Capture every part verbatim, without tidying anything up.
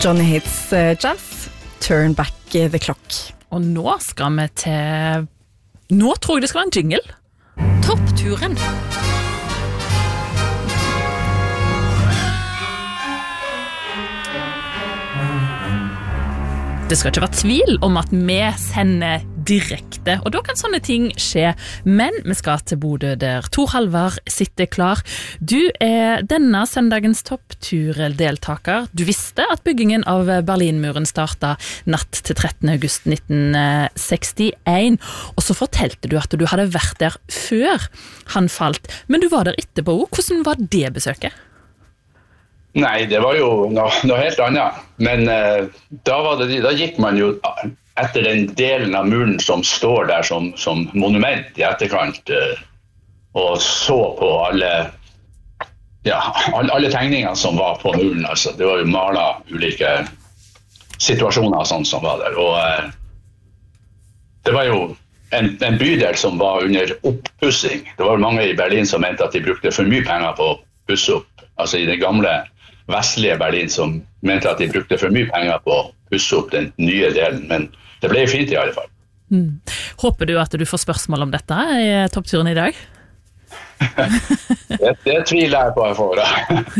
Johnny Hits uh, Jazz, Turn Back the Clock. Og nå skal vi til... Nå tror jeg det skal være en jingle. Toppturen. Det skal ikke være tvil om at vi sender direkte, og da kan sånne ting skje. Men vi skal til Bodø der Tor Halvard sitter klar. Du er denne søndagens toppturdeltaker. Du visste at byggingen av Berlinmuren startet natt til trettende august nitten sekstien, og så fortalte du at du hadde vært der før han falt. Men du var der etterpå. Hvordan var det besøket? Nei, det var jo noe, noe helt annet. Men eh, da, var det, da gikk man jo etter den delen av muren som står der som, som monument i etterkant, eh, og så på alle, ja, alle, alle tegningene som var på muren. Altså. Det var jo malet ulike situasjoner sånn som var der. Og eh, det var jo en, en bydel som var under oppussing. Det var mange i Berlin som mente at de brukte for mye penger på å pusse opp. Altså i det gamle vestlige Berlin som mente at de brukte for mye penger på å pusse opp den nye delen, men det ble fint i alle fall. Mm. Håper du at du får spørsmål om dette i toppturen i dag? det, det tviler jeg på jeg får da.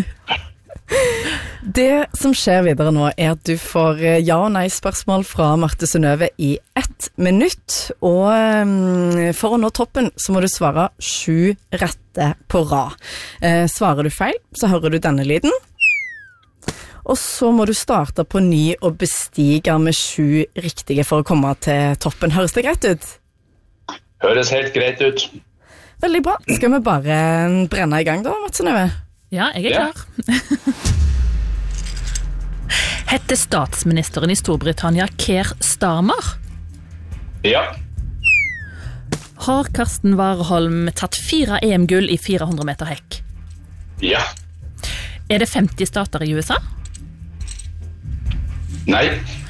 Det som skjer videre nå er at du får ja- og nei-spørsmål fra Marte Synnøve i ett minutt, og for å nå toppen så må du svare sju rette på rad. Svarer du feil, så hører du denne lyden. Og så må du starte på ny og bestige med sju riktige for å komme til toppen. Høres det greit ut? Høres helt greit ut. Veldig bra. Skal vi bare brenne i gang da, Marte Synnøve? Ja, jeg er klar. Ja. Hette statsministeren i Storbritannia Keir Starmer? Ja. Har Karsten Warholm tatt fire E M-gull i fire hundre meter hekk? Ja. Er det femti stater i U S A? Nei.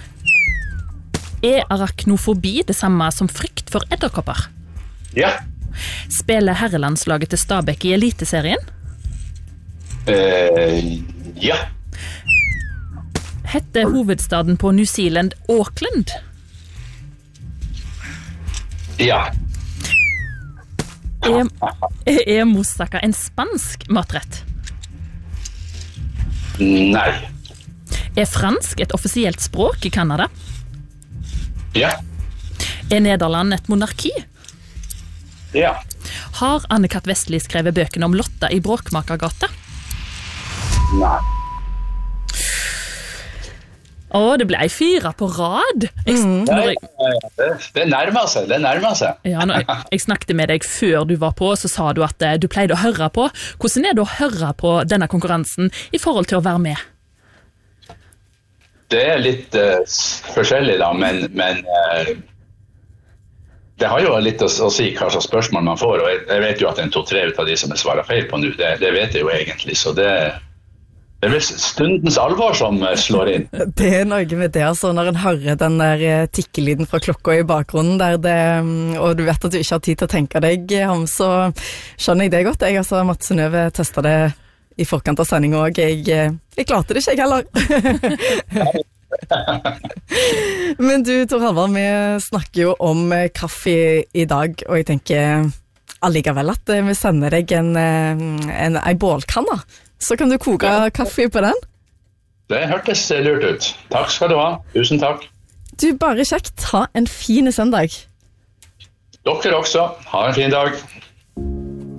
Er arachnofobi det samme som frykt for edderkopper? Ja. Spiller herrelandslaget til Stabæk i Eliteserien? Uh, ja. Hette hovedstaden på New Zealand Auckland? Ja. Er, er moussaka en spansk matrett? Nei. Er fransk et offisielt språk i Kanada? Ja. Er Nederland et monarki? Ja. Har Anne-Kat. Vestli skrevet bøkene om Lotta i Bråkmakergata? Nei. Å, det ble fire på rad. Jeg, mm. jeg, det, det nærmer seg, det nærmer seg. Ja, når jeg, jeg snakket med deg før du var på, så sa du at du pleide å høre på. Hvordan er det å høre på denne konkurransen i forhold til å være med? Det er litt uh, forskjellig da, men, men uh, det har jo litt å, å si hva slags spørsmål man får, og jeg, jeg vet jo at en to-tre ut av de som er svaret feil på nå, det, det vet jeg jo egentlig, så det, det er vel stundens alvor som uh, slår inn. Det er noe med det, altså, når en hører den der tikkelyden fra klokka i bakgrunnen, der det, og du vet at du ikke har tid til å tenke deg om, så skjønner jeg det godt. Jeg, altså, Marte Synnøve testet det i forkant av sending også. Jeg, jeg klarte det ikke, jeg heller. Men du, Tor Halvard, vi snakker jo om kaffe i dag, og jeg tenker allikevel at vi sender deg en, en, en bålkanne. Så kan du koke kaffe på den. Det hørtes lurt ut. Takk skal du ha. Tusen takk. Du, bare kjekt. Ha en fin søndag. Dere også. Ha en fin dag.